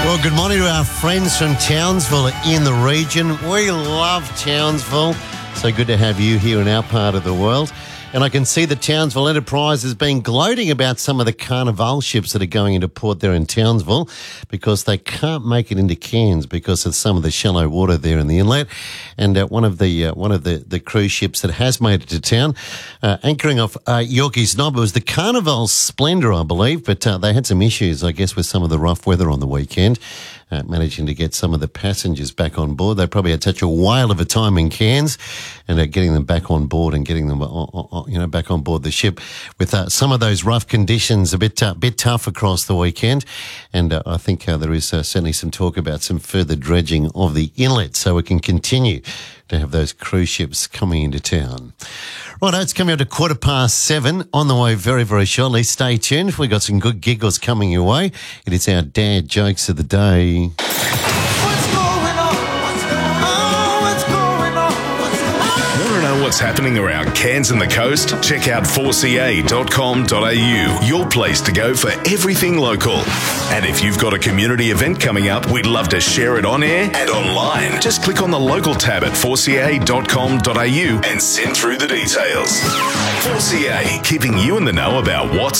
Well, good morning to our friends from Townsville in the region. We love Townsville. So good to have you here in our part of the world. And I can see the Townsville Enterprise has been gloating about some of the Carnival ships that are going into port there in Townsville because they can't make it into Cairns because of some of the shallow water there in the inlet. And one of the cruise ships that has made it to town, anchoring off Yorkeys Knob, it was the Carnival Splendor, I believe, but they had some issues, I guess, with some of the rough weather on the weekend. Managing to get some of the passengers back on board. They probably had such a whale of a time in Cairns, and getting them back on board and getting them, back on board the ship with some of those rough conditions a bit tough across the weekend. And I think there is certainly some talk about some further dredging of the inlet so we can continue to have those cruise ships coming into town. Right, it's coming up to 7:15 on the way very, very shortly. Stay tuned. We've got some good giggles coming your way. It is our dad jokes of the day. What's happening around Cairns and the coast? Check out 4ca.com.au, your place to go for everything local. And if you've got a community event coming up, we'd love to share it on air and online. Just click on the local tab at 4ca.com.au and send through the details. 4ca, keeping you in the know about what's